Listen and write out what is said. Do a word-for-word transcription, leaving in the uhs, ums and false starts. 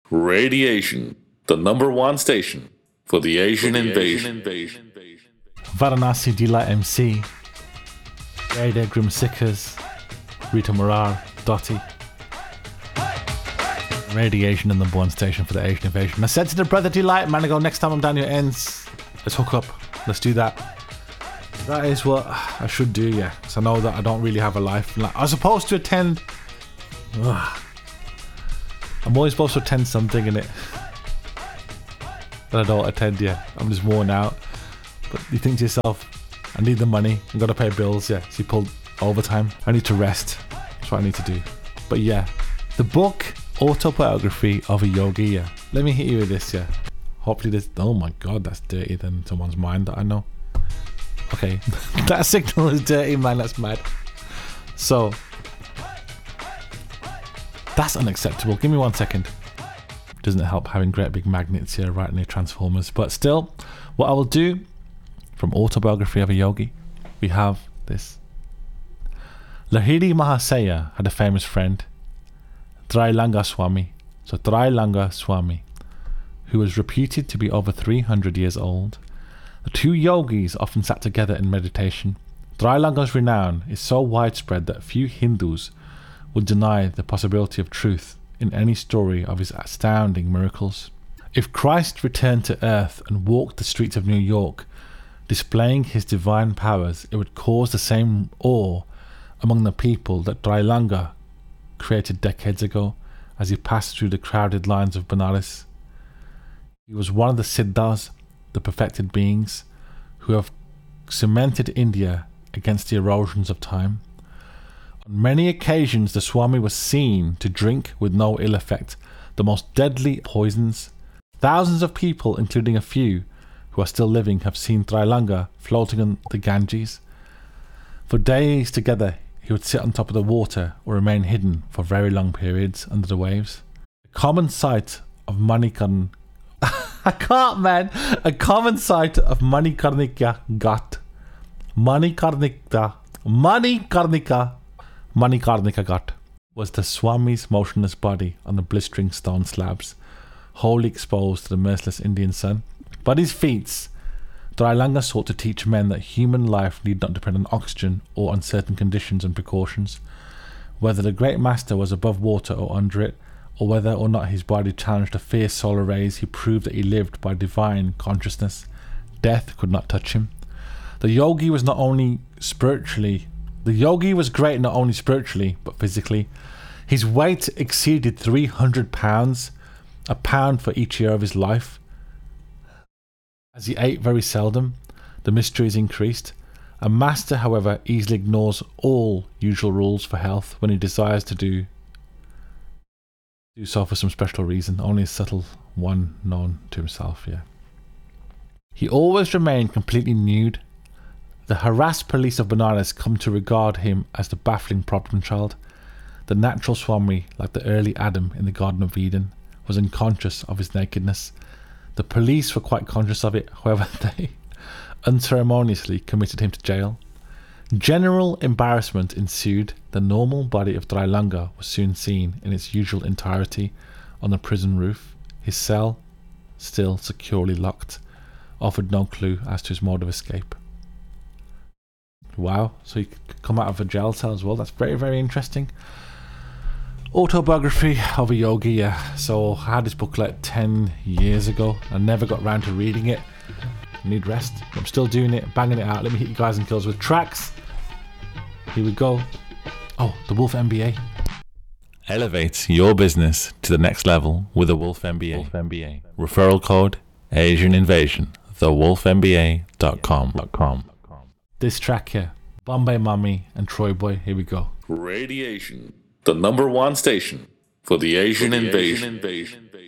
Radiation, the number one station for the Asian for the invasion. Asian invasion. Varanasi Delight M C, Raider Grimsickers, Rita Morar, Dottie. Radiation, the number one station for the Asian invasion. I said to the brother Delight, man, I go, next time I'm down your ends, let's hook up, let's do that. That is what I should do, yeah, because I know that I don't really have a life. Like, I was supposed to attend. Ugh. I'm always supposed to attend something in it, but I don't attend yet. I'm just worn out. But you think to yourself, I need the money. I've got to pay bills. Yeah, so you pull overtime. I need to rest. That's what I need to do. But yeah, the book Autobiography of a Yogi. Yeah, let me hit you with this. Yeah, hopefully this. Oh my God, that's dirty. Than someone's mind that I know. Okay, that signal is dirty, man. That's mad. So. That's unacceptable. Give me one second. Doesn't help having great big magnets here right near transformers. But still, what I will do from Autobiography of a Yogi, we have this. Lahiri Mahasaya had a famous friend, Trailanga Swami. So Trailanga Swami, who was reputed to be over three hundred years old. The two yogis often sat together in meditation. Trailanga's renown is so widespread that few Hindus would deny the possibility of truth in any story of his astounding miracles. If Christ returned to earth and walked the streets of New York, displaying his divine powers, it would cause the same awe among the people that Trailanga created decades ago as he passed through the crowded lines of Benares. He was one of the Siddhas, the perfected beings, who have cemented India against the erosions of time. On many occasions, the Swami was seen to drink with no ill effect the most deadly poisons. Thousands of people, including a few who are still living, have seen Trailanga floating on the Ganges. For days together, he would sit on top of the water or remain hidden for very long periods under the waves. A common sight of Manikarnika. I can't, man. A common sight of Manikarnika Ghat. Manikarnika. Manikarnika. Manikarnika Ghat was the Swami's motionless body on the blistering stone slabs, wholly exposed to the merciless Indian sun. By his feats, Trailanga sought to teach men that human life need not depend on oxygen or on certain conditions and precautions. Whether the great master was above water or under it, or whether or not his body challenged the fierce solar rays, he proved that he lived by divine consciousness. Death could not touch him. The yogi was not only spiritually The yogi was great not only spiritually, but physically. His weight exceeded three hundred pounds, a pound for each year of his life. As he ate very seldom, the mysteries increased. A master, however, easily ignores all usual rules for health when he desires to do, do so for some special reason, only a subtle one known to himself, yeah. He always remained completely nude. The harassed police of Benares come to regard him as the baffling problem child. The natural Swami, like the early Adam in the Garden of Eden, was unconscious of his nakedness. The police were quite conscious of it, however they unceremoniously committed him to jail. General embarrassment ensued. The normal body of Trailanga was soon seen in its usual entirety on the prison roof. His cell, still securely locked, offered no clue as to his mode of escape. Wow, so he could come out of a jail cell as well. That's very, very interesting. Autobiography of a Yogi, yeah. So I had this booklet ten years ago. I never got round to reading it. I need rest. I'm still doing it, banging it out. Let me hit you guys and kills with tracks. Here we go. Oh, the Wolf M B A. Elevate your business to the next level with the Wolf M B A. Wolf M B A. Referral code Asian Invasion. the wolf m b a dot com. This track here, Bombay Mummy and Troy Boy. Here we go. Radiation, the number one station for the Asian, for the invasion. Asian invasion.